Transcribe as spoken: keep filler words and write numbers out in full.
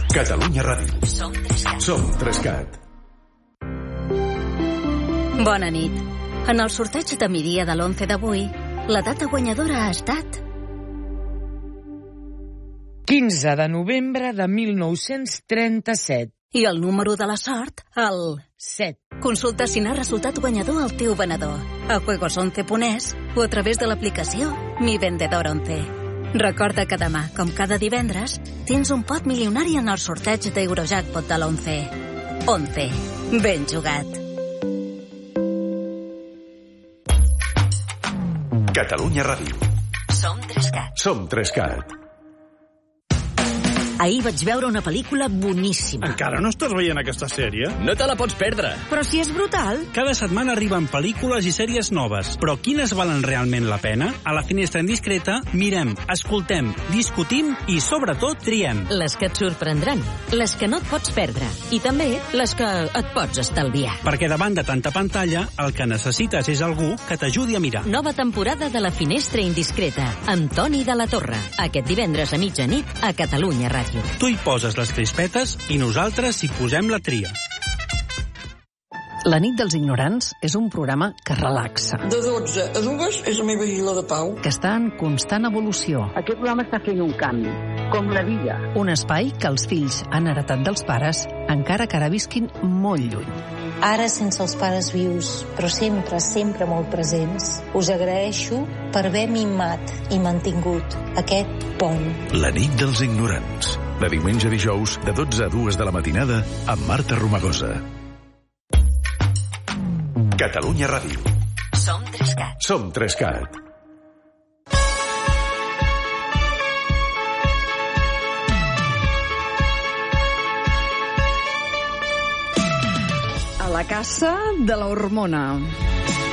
Catalunya Ràdio. Som Trescat. Som Trescat. Bona nit. En el sorteig de migdia de l'onze d'avui, la data guanyadora ha estat... quinze de novembre de mil nou-cents trenta-set. I el número de la sort, el... set. Consulta si n'ha resultat guanyador el teu venedor a juegos once punt es o a través de l'aplicació Mi Vendedor once. Recorda que demà, com cada divendres, tens un pot milionari en el sorteig d'Eurojackpot de l'onze. once. Ben jugat. Catalunya Ràdio. Som Trescat. Som Trescat. Ahir vaig veure una pel·lícula boníssima. Encara no estàs veient aquesta sèrie? No te la pots perdre. Però si és brutal. Cada setmana arriben pel·lícules i sèries noves. Però quines valen realment la pena? A la Finestra Indiscreta mirem, escoltem, discutim i, sobretot, triem. Les que et sorprendran, les que no et pots perdre i també les que et pots estalviar. Perquè davant de tanta pantalla, el que necessites és algú que t'ajudi a mirar. Nova temporada de la Finestra Indiscreta amb Toni de la Torre. Aquest divendres a mitjanit a Catalunya Ràdio. Tu hi poses les crispetes i nosaltres hi posem la tria. La nit dels ignorants és un programa que relaxa. De dotze a dues és la meva isla de pau. Que està en constant evolució. Aquest programa està fent un canvi, com la vida. Un espai que els fills han heretat dels pares, encara que ara visquin molt lluny. Ara sense els pares vius, però sempre, sempre molt presents, us agraeixo per haver mimat i mantingut aquest pont. La nit dels ignorants. De diumenge a dijous, de dotze a dues de la matinada, amb Marta Romagosa. Catalunya Ràdio. Som Trescat. Som Trescat. A la caça de la hormona.